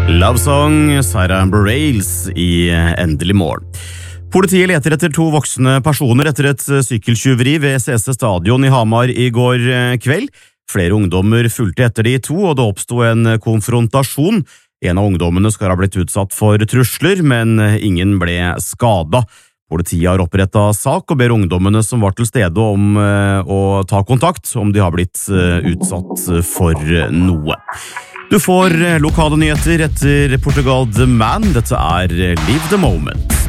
Love Song, Sarah Bareilles i Endelig mål. Politiet leter etter 2 voksne personer etter et sykkeltjuveri ved CC Stadion i Hamar i går kveld. Flere ungdommer fulgte etter de 2, og det oppstod en konfrontasjon. En av ungdommene skal ha blitt utsatt for trusler, men ingen ble skadet. Politiet har opprettet sak og ber ungdommene som var til stede om å ta kontakt om de har blitt utsatt for noe. Du får lokale nyheter etter Portugal The Man. Dette er Live the Moment.